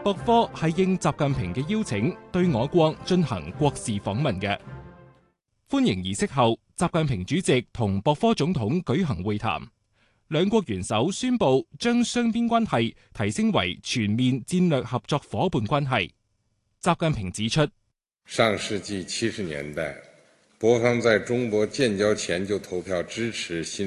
博科係應習近平嘅邀請，對我國進行國事訪問嘅。歡迎儀式後，習近平主席同博科總統舉行會談，兩國元首宣布將雙邊關係提升為全面戰略合作夥伴關係。習近平指出， 上世紀70年代，博方在中博建交前就投票支持新